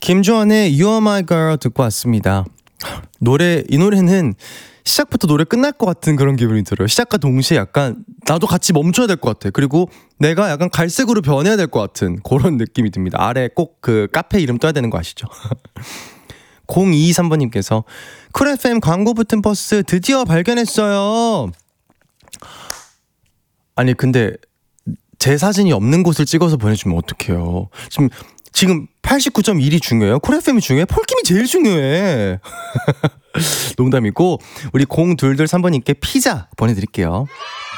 김주환의 You Are My Girl 듣고 왔습니다. 이 노래는 시작부터 노래 끝날 것 같은 그런 기분이 들어요. 시작과 동시에 약간 나도 같이 멈춰야 될 것 같아. 그리고 내가 약간 갈색으로 변해야 될 것 같은 그런 느낌이 듭니다. 아래 꼭 그 카페 이름 떠야 되는 거 아시죠? 0223번님께서 쿨 FM 광고 붙은 버스 드디어 발견했어요. 아니 근데 제 사진이 없는 곳을 찍어서 보내주면 어떡해요. 지금 89.1이 중요해요? 쿨 FM이 중요해? 폴킴이 제일 중요해. 농담이고 우리 0223번님께 피자 보내드릴게요.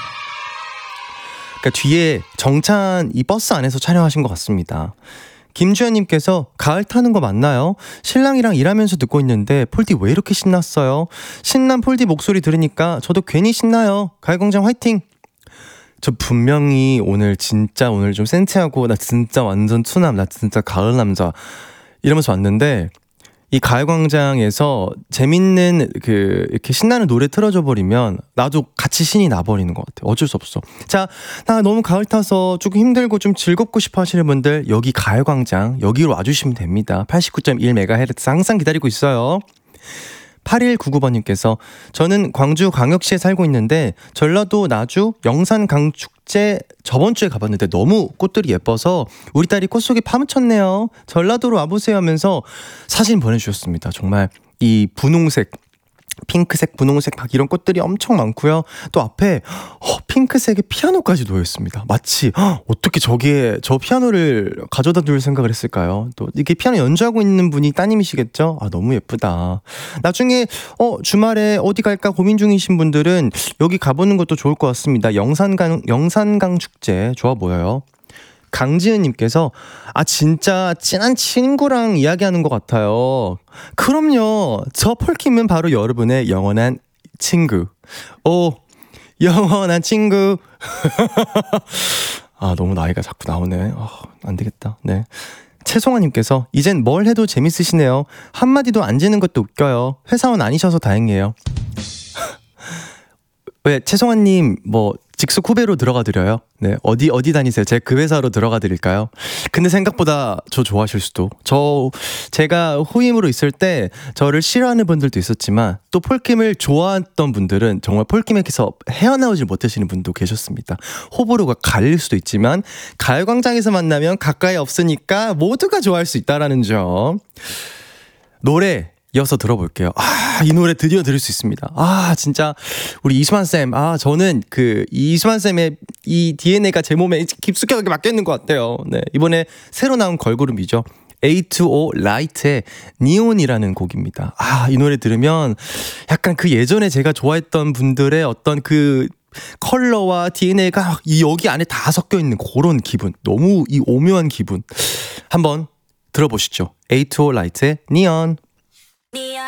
그러니까 뒤에 정찬 이 버스 안에서 촬영하신 것 같습니다. 김주현님께서 가을 타는 거 맞나요? 신랑이랑 일하면서 듣고 있는데 폴디 왜 이렇게 신났어요? 신난 폴디 목소리 들으니까 저도 괜히 신나요. 가을광장 화이팅! 저 분명히 오늘 좀 센치하고 나 진짜 완전 투남, 나 진짜 가을 남자 이러면서 왔는데 이 가을광장에서 재밌는 이렇게 신나는 노래 틀어줘 버리면 나도 같이 신이 나버리는 것 같아요. 어쩔 수 없어. 자, 나 너무 가을 타서 조금 힘들고 좀 즐겁고 싶어 하시는 분들 여기 가을광장 여기로 와주시면 됩니다. 89.1MHz 항상 기다리고 있어요. 8199번님께서 저는 광주 광역시에 살고 있는데 전라도 나주 영산강축제 저번 주에 가봤는데 너무 꽃들이 예뻐서 우리 딸이 꽃 속에 파묻혔네요. 전라도로 와보세요 하면서 사진 보내주셨습니다. 정말 이 분홍색 핑크색, 분홍색 막 이런 꽃들이 엄청 많고요. 또 앞에 핑크색의 피아노까지 놓여있습니다. 마치 어떻게 저기에 저 피아노를 가져다 둘 생각을 했을까요? 또 이게 피아노 연주하고 있는 분이 따님이시겠죠? 아 너무 예쁘다. 나중에 주말에 어디 갈까 고민 중이신 분들은 여기 가보는 것도 좋을 것 같습니다. 영산강 축제 좋아 보여요. 강지은님께서 진짜 친한 친구랑 이야기하는 것 같아요. 그럼요. 저 폴킴은 바로 여러분의 영원한 친구. 영원한 친구. 너무 나이가 자꾸 나오네. 안 되겠다. 네. 최송아님께서 이젠 뭘 해도 재밌으시네요. 한마디도 안 지는 것도 웃겨요. 회사원 아니셔서 다행이에요. 왜 최송아님 직속 후배로 들어가 드려요? 네, 어디 다니세요? 제가 그 회사로 들어가 드릴까요? 근데 생각보다 저 좋아하실 수도. 제가 후임으로 있을 때 저를 싫어하는 분들도 있었지만 또 폴킴을 좋아했던 분들은 정말 폴킴에게서 헤어나오질 못하시는 분도 계셨습니다. 호불호가 갈릴 수도 있지만 가을광장에서 만나면 가까이 없으니까 모두가 좋아할 수 있다라는 점. 노래 이어서 들어볼게요. 이 노래 드디어 들을 수 있습니다. 진짜 우리 이수만쌤, 저는 이수만쌤의 이 DNA가 제 몸에 깊숙하게 박혀있는 것 같아요. 네, 이번에 새로 나온 걸그룹이죠. A2O 라이트의 니온이라는 곡입니다. 이 노래 들으면 약간 예전에 제가 좋아했던 분들의 어떤 컬러와 DNA가 여기 안에 다 섞여있는 그런 기분, 너무 이 오묘한 기분 한번 들어보시죠. A2O 라이트의 니온.